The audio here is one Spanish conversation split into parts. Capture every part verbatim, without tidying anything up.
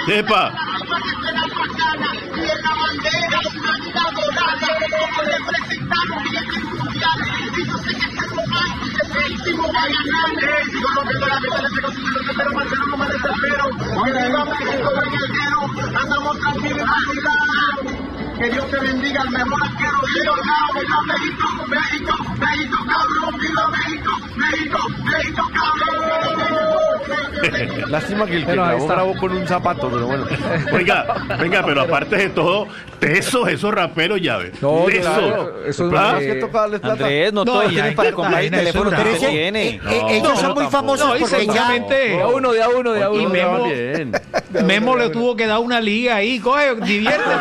¡Epa! Que Dios te bendiga, el mejor arquero, México, México, México, México, cabrón, viva México, México, México, cabrón. Lástima que el que grabó grabó con un zapato, pero bueno. Oiga, venga, pero aparte de todo, tesos esos raperos, ya ves. No, Tesos. claro, eso es ¿Ah? más que toca darles plata. Andrés, no, No, todos y tienen hay para que- comprar el Vaina, eso teléfono es que bravo. usted Eh, tiene. eh, ellos no, son muy tampoco. famosos No, y porque ya... seguramente De a uno, de a uno, de a Y uno. Memo- va bien. Memo le tuvo que dar una liga ahí, coge, divierte.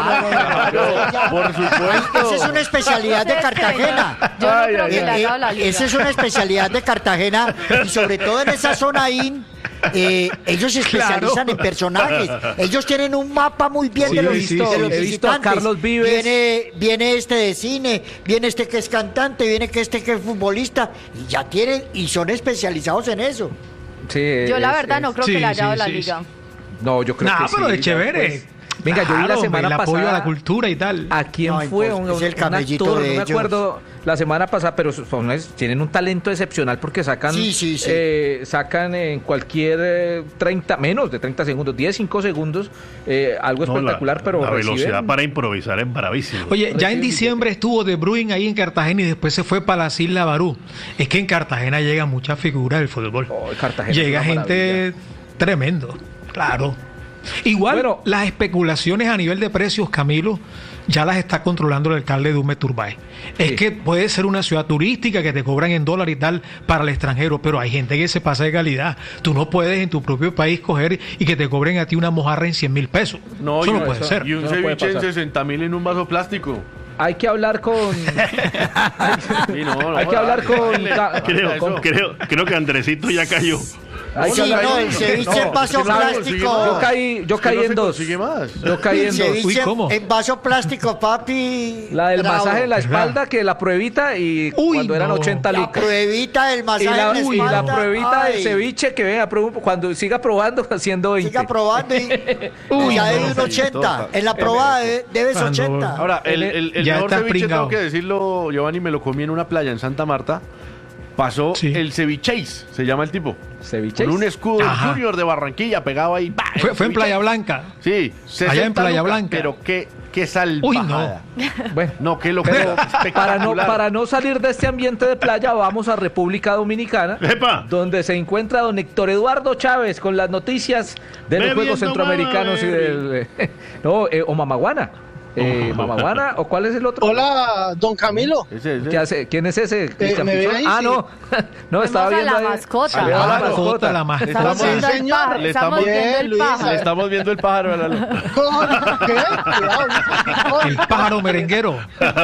Por supuesto. Esa es una especialidad de Cartagena. Yo no Ay, creo ay, que Eh, le haya eh, dado la liga. esa es una especialidad de Cartagena y sobre todo en esa zona in, eh, ellos se especializan Claro. en personajes. Ellos tienen un mapa muy bien Sí, de los, sí, de sí. los He visto a visitantes. Carlos Vives. Viene, viene este de cine, viene este que es cantante, viene que este que es futbolista y ya tienen y son especializados en eso. Sí, Yo la es- verdad no es- creo sí, que le haya dado sí, la sí, liga. No, yo creo Nah, que sí. pero es ya, chévere. pues. Venga, yo vi la Claro, semana el apoyo pasada. a la cultura y tal. ¿A quién No, fue? impos- Un, es el un camellito actor, de no me ellos. acuerdo la semana pasada, pero son, tienen un talento excepcional porque sacan Sí, sí, sí. eh, sacan en cualquier eh, treinta, menos de treinta segundos, diez, cinco segundos, eh, algo No, la- espectacular, pero la reciben- velocidad para improvisar es bravísima. Oye, ya en Reciben diciembre estuvo De Bruyne ahí en Cartagena y después se fue para las Islas Barú. Es que en Cartagena llega mucha figura del fútbol. Oh, Cartagena Llega es una gente tremendo, claro. Igual Bueno. las especulaciones a nivel de precios, Camilo, ya las está controlando el alcalde Dume Turbay. Es Sí. que puede ser una ciudad turística que te cobran en dólar y tal para el extranjero, pero hay gente que se pasa de calidad. Tú no puedes en tu propio país coger y que te cobren a ti una mojarra en cien mil pesos. No, eso y no no, puede eso- ser. y un Un Eso no puede ceviche en pasar. sesenta mil en un vaso plástico. Hay que hablar con Sí, no, no, hay que hablar con, ca- Creo, con- creo, creo que Andresito ya cayó. hay que Sí, hablar no, con- el ceviche en vaso que no, plástico. Yo caí, yo Es que caí no en se dos. consigue más. Yo caí en dos. Ceviche Uy, ¿cómo? en vaso plástico, papi. La del bravo. masaje en la ¿Verdad? espalda, que la pruebita y Uy, cuando eran no. ochenta La lucas. pruebita del Y masaje la, en la uy, la espalda. pruebita del Ay, ceviche que venga, pruebe- cuando siga probando haciendo veinte. Siga probando y, Uy, y ya no, debe un ochenta. En la probada de- debes Ah, no. ochenta. Ahora, el, el, el Ya mejor estás ceviche, pringao. tengo que decirlo, Giovanni, me lo comí en una playa en Santa Marta. Pasó Sí. el cevicheis, se llama el tipo. Ceviche. Con un escudo Ajá. Junior de Barranquilla pegado ahí. ¡bah! Fue, fue en Cevicheis. Playa Blanca. Sí, Allá en sesenta Playa lucas, Blanca. Pero qué, qué salvajada. Uy, no. Bueno, No, qué pero locura. para no, espectacular. para no salir de este ambiente de playa, vamos a República Dominicana, ¡Epa! donde se encuentra don Héctor Eduardo Chávez con las noticias de los Bebiendo Juegos Centroamericanos y mama, del... no, eh, o Mamaguana. Eh, Mamaguana, ¿o cuál es el otro? Hola, don Camilo. Ese, ese. ¿Qué hace? ¿Quién es ese? ¿Cristian ¿me ven Pizón? ahí? Ah, Sí. no. No, estaba Vemos a viendo la ahí- mascota. Ah, La la mascota, mascota. la mascota. Estamos Sí, viendo el señor. pájaro. Le Estamos estamos- viendo Bien, el Luisa. pájaro. Le estamos viendo el pájaro. Lalo. ¿Qué? Cuidado, El pájaro merenguero.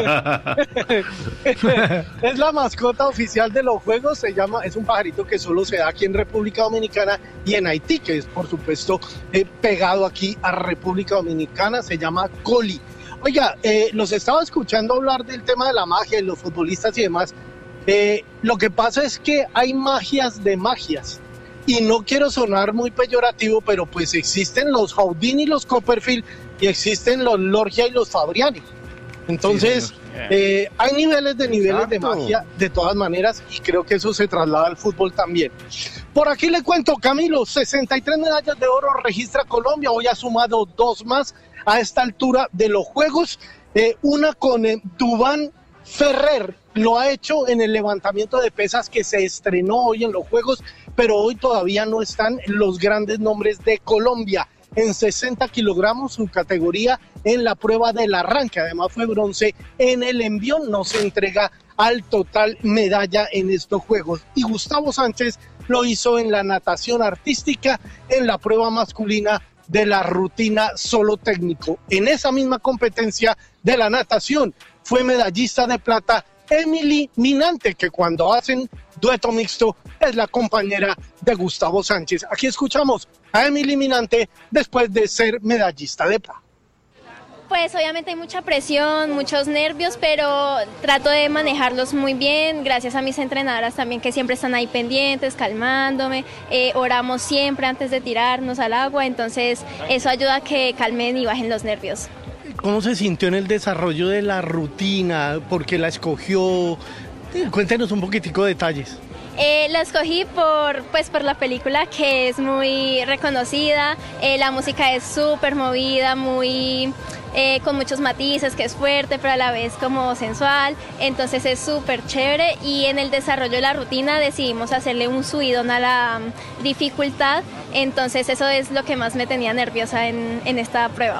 es la mascota oficial de los juegos, se llama, es un pajarito que solo se da aquí en República Dominicana y en Haití, que es por supuesto eh, pegado aquí a República Dominicana, se llama coli. Oiga, eh, los estaba escuchando hablar del tema de la magia, de los futbolistas y demás. Eh, lo que pasa es que hay magias de magias. Y no quiero sonar muy peyorativo, pero pues existen los Houdini y los Copperfield y existen los Lorgia y los Fabriani. Entonces, eh, hay niveles de niveles de Exacto. magia de todas maneras y creo que eso se traslada al fútbol también. Por aquí le cuento, Camilo, sesenta y tres medallas de oro registra Colombia, hoy ha sumado dos más a esta altura de los Juegos, eh, una con eh, Duván Ferrer, lo ha hecho en el levantamiento de pesas que se estrenó hoy en los Juegos, pero hoy todavía no están los grandes nombres de Colombia. En sesenta kilogramos, su categoría en la prueba del arranque, además fue bronce en el envión, no se entrega al total medalla en estos Juegos. Y Gustavo Sánchez lo hizo en la natación artística, en la prueba masculina de la rutina solo técnico. En esa misma competencia de la natación fue medallista de plata Emily Minante, que cuando hacen dueto mixto es la compañera de Gustavo Sánchez. Aquí escuchamos a Emily Minante después de ser medallista de plata. pues obviamente hay mucha presión, muchos nervios, pero trato de manejarlos muy bien, gracias a mis entrenadoras también que siempre están ahí pendientes, calmándome, eh, oramos siempre antes de tirarnos al agua, entonces eso ayuda a que calmen y bajen los nervios. ¿Cómo se sintió en el desarrollo de la rutina? ¿Por qué la escogió? Cuéntenos un poquitico de detalles. Eh, la escogí por, pues, por la película, que es muy reconocida, eh, la música es súper movida, muy, eh, con muchos matices, que es fuerte, pero a la vez como sensual, entonces es súper chévere, y en el desarrollo de la rutina decidimos hacerle un subidón a la um, dificultad, entonces eso es lo que más me tenía nerviosa en, en esta prueba.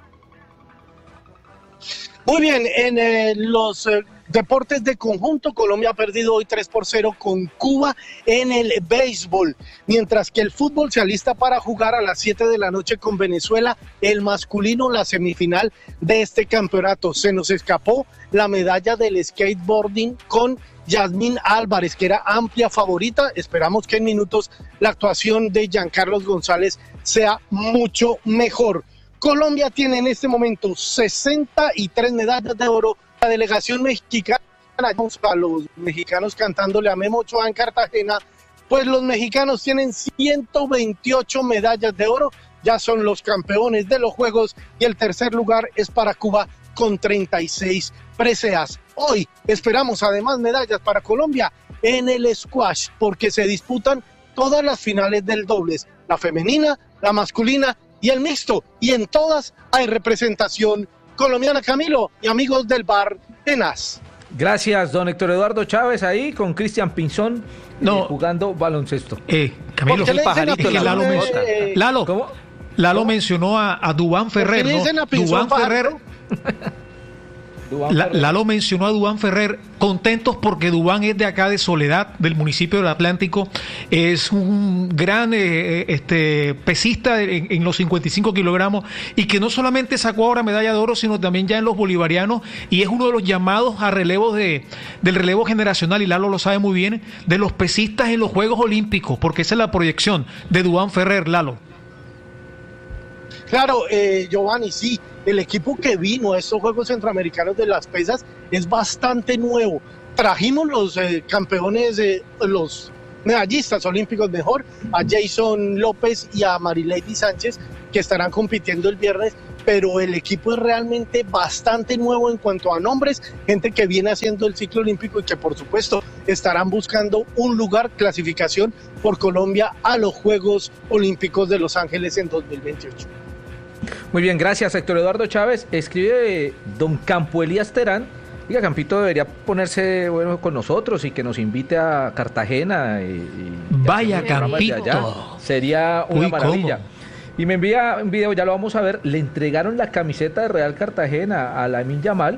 Muy bien, en eh, los eh, deportes de conjunto, Colombia ha perdido hoy tres por cero con Cuba en el béisbol, mientras que el fútbol se alista para jugar a las siete de la noche con Venezuela, el masculino, la semifinal de este campeonato. Se nos escapó la medalla del skateboarding con Yasmín Álvarez, que era amplia favorita. Esperamos que en minutos la actuación de Giancarlos González sea mucho mejor. Colombia tiene en este momento sesenta y tres medallas de oro. La delegación mexicana, a los mexicanos cantándole a Memo Ochoa en Cartagena, pues los mexicanos tienen ciento veintiocho medallas de oro, ya son los campeones de los Juegos, y el tercer lugar es para Cuba con treinta y seis preseas. Hoy esperamos además medallas para Colombia en el squash, porque se disputan todas las finales del dobles, la femenina, la masculina y el mixto, y en todas hay representación colombiana. Camilo y amigos del bar Tenas. Gracias, don Héctor Eduardo Chávez, ahí con Cristian Pinzón, no, eh, jugando baloncesto. Eh, Camilo, el pajarito, la Lalo, men eh, Lalo, ¿cómo? Lalo mencionó a, a Dubán Ferrer, ¿no? Dubán Ferrer. La, Lalo mencionó a Dubán Ferrer, contentos porque Dubán es de acá de Soledad, del municipio del Atlántico, es un gran eh, este, pesista en, en los cincuenta y cinco kilogramos, y que no solamente sacó ahora medalla de oro, sino también ya en los bolivarianos, y es uno de los llamados a relevos de, del relevo generacional, y Lalo lo sabe muy bien, de los pesistas en los Juegos Olímpicos, porque esa es la proyección de Dubán Ferrer. Lalo. Claro, eh, Giovanni, sí, el equipo que vino a estos Juegos Centroamericanos de las Pesas es bastante nuevo. Trajimos los eh, campeones, eh, los medallistas olímpicos mejor, a Jason López y a Marilady Sánchez, que estarán compitiendo el viernes, pero el equipo es realmente bastante nuevo en cuanto a nombres, gente que viene haciendo el ciclo olímpico y que por supuesto estarán buscando un lugar, clasificación por Colombia a los Juegos Olímpicos de Los Ángeles en dos mil veintiocho. Muy bien, gracias Héctor Eduardo Chávez. Escribe don Campo Elías Terán. Diga, Campito debería ponerse bueno con nosotros y que nos invite a Cartagena. Y, y Vaya, Campito. Sería una Uy, maravilla. ¿cómo? Y me envía un video, ya lo vamos a ver. Le entregaron la camiseta de Real Cartagena a Lamine Yamal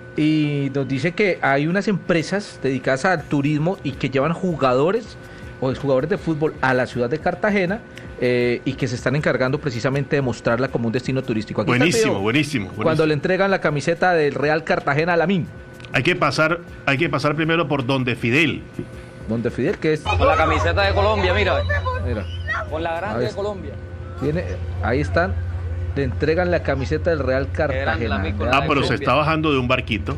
y nos dice que hay unas empresas dedicadas al turismo y que llevan jugadores o jugadores de fútbol a la ciudad de Cartagena. Eh, y que se están encargando precisamente de mostrarla como un destino turístico. Aquí buenísimo, buenísimo, buenísimo. Cuando le entregan la camiseta del Real Cartagena a Lamine. Hay que pasar, hay que pasar primero por donde Fidel. ¿Donde Fidel? ¿Qué es? Con la camiseta de Colombia, mira. Mira. Con la grande de Colombia. Tiene, ahí están. Le entregan la camiseta del Real Cartagena. Ah, pero se está bajando de un barquito.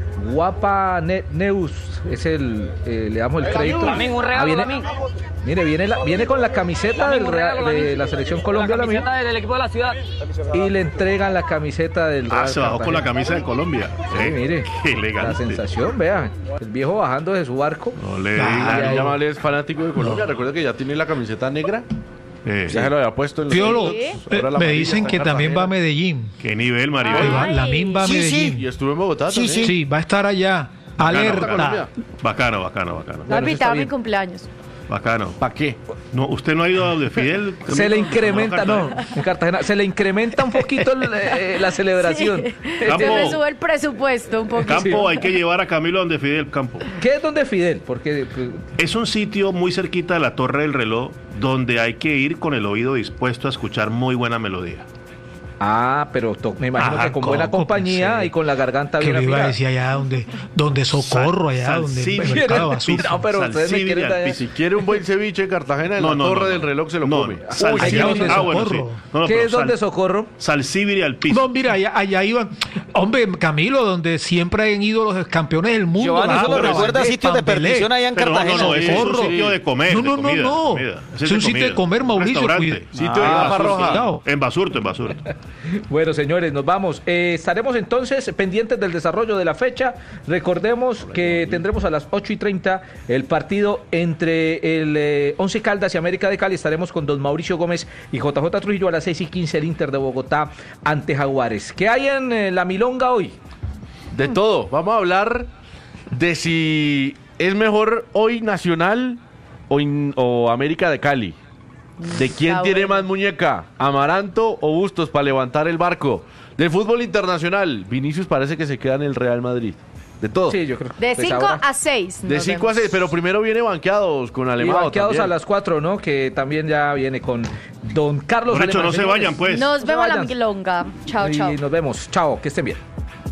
Guapa ne Neus es el, eh, le damos el crédito. Lamine, un regalo, ah, viene, mire, viene, la, viene con la camiseta Lamine, del Real, regalo, de la selección Colombia, la camiseta Lamine, del equipo de la ciudad. Y le entregan la camiseta del Real Ah, se bajó Cartagena. con la camisa de Colombia. Sí, eh, mire, qué elegante. la sensación, vean, el viejo bajando de su barco. No le Lamine digan. Yamal es fanático de Colombia. Recuerda que ya tiene la camiseta negra. Eh, Ya se lo había puesto en los Piolo, ¿Sí? eh, me dicen que también va a Medellín. Qué nivel, Maribel. Ay. Lamine va a Sí, Medellín. sí. Y estuvo en Bogotá Sí, también. Sí, va a estar allá. Bacano, Alerta. Colombia. Bacano, bacano, bacano. No Bueno, eso está invitaba a mi bien. cumpleaños. Bacano. ¿Para qué? No, ¿usted no ha ido a donde Fidel? Se le incrementa, no, Cartagena? en Cartagena, se le incrementa un poquito el, eh, la celebración. Campo. Se me sube el presupuesto un poquito. Campo, hay que llevar a Camilo donde Fidel Campo. ¿Qué es donde Fidel? Porque pues, Es un sitio muy cerquita de la Torre del Reloj donde hay que ir con el oído dispuesto a escuchar muy buena melodía. Ah, pero to- me imagino Ah, que con buena Coco, compañía pensé y con la garganta Que bien lo iba a afilada. decir allá donde, donde Socorro, allá Sal- donde Salsibiri el mercado al azul. piso. No, pero ustedes me Salsibiri quieren al dar- piso. Si quiere un buen ceviche en Cartagena, en No, la no, torre no, del no. reloj se lo No, come. Salsibiri- allá donde ah, bueno, sí. Socorro. No, no, ¿Qué pero es donde sal- Socorro? Salsibiri al piso. No, mira, allá, allá iban. Hombre, Camilo, donde siempre han ido los campeones del mundo. Giovanni, Ah, eso lo pero recuerda a Valdés, sitios de Pambelé. perdición allá en Pero no, Cartagena. no, no, ese es un Socorro. sitio de comer. No, de no, no, comida, no. de comida. Ese Es un de sitio de comida. comer, Mauricio, Restaurante. cuide. Sitio de Ah, gafas Basurto. rojas. En Basurto, en Basurto. Bueno, señores, nos vamos. Eh, estaremos entonces pendientes del desarrollo de la fecha. Recordemos que tendremos a las ocho y treinta el partido entre el eh, Once Caldas y América de Cali. Estaremos con don Mauricio Gómez y J J Trujillo a las seis y quince el Inter de Bogotá ante Jaguares. ¿Qué hay en eh, la milonga hoy? De todo. Vamos a hablar de si es mejor hoy Nacional o, in- o América de Cali. ¿De quién Está tiene bueno. más muñeca? ¿Amaranto o Bustos para levantar el barco? Del fútbol internacional, Vinicius parece que se queda en el Real Madrid. De todo. Sí, yo creo. De Pues cinco ahora- a seis. De cinco a seis, pero primero viene banqueados con Y Alemão banqueados también. a las cuatro, ¿no? Que también ya viene con don Carlos Por hecho, Alemán. no se Señores, vayan, pues. Nos se vemos a la vayan. milonga. Chao, Y chao. nos vemos. Chao, que estén bien.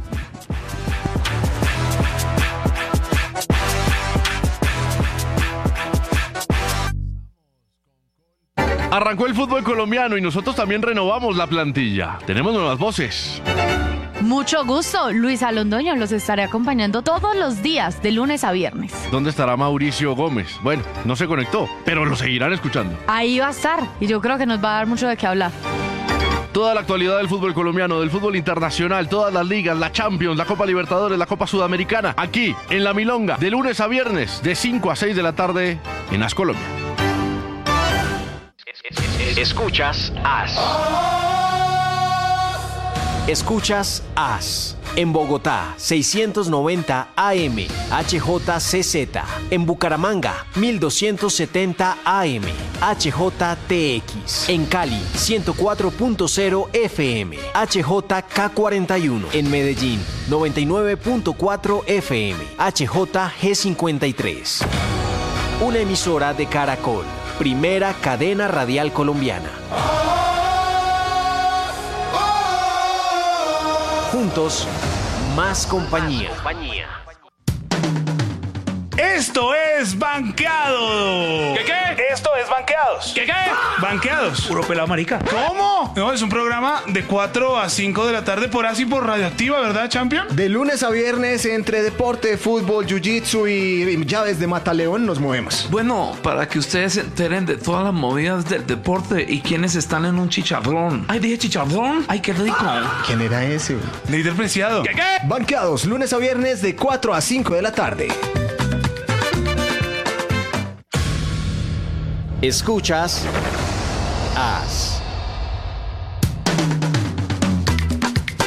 Arrancó el fútbol colombiano y nosotros también renovamos la plantilla. Tenemos nuevas voces. Mucho gusto. Luisa Londoño los estaré acompañando todos los días, de lunes a viernes. ¿Dónde estará Mauricio Gómez? Bueno, no se conectó, pero lo seguirán escuchando. Ahí va a estar. Y yo creo que nos va a dar mucho de qué hablar. Toda la actualidad del fútbol colombiano, del fútbol internacional, todas las ligas, la Champions, la Copa Libertadores, la Copa Sudamericana, aquí en La Milonga, de lunes a viernes, de cinco a seis de la tarde, en As Colombia. Escuchas As. Escuchas As. En Bogotá, seiscientos noventa A M, H J C Z. En Bucaramanga, mil doscientos setenta A M, H J T X. En Cali, ciento cuatro punto cero F M, H J K cuarenta y uno. En Medellín, noventa y nueve punto cuatro F M, H J G cincuenta y tres. Una emisora de Caracol, primera cadena radial colombiana. Juntos, más compañía. Esto es Banqueado. ¿Qué qué? Esto es Banqueados. ¿Qué qué? Banqueados. Puro pelado marica. ¿Cómo? No, es un programa de cuatro a cinco de la tarde por así por Radioactiva, ¿verdad, Champion? De lunes a viernes entre deporte, fútbol, jiu-jitsu y llaves de mataleón nos movemos. Bueno, para que ustedes se enteren de todas las movidas del deporte y quienes están en un chicharrón. Ay, dije chicharrón. Ay, qué rico. ¿Quién era ese? Líder Preciado. ¿Qué qué? Banqueados, lunes a viernes de cuatro a cinco de la tarde. Escuchas As.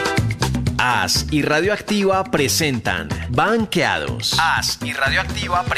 As y Radioactiva presentan Banqueados. As y Radioactiva presentan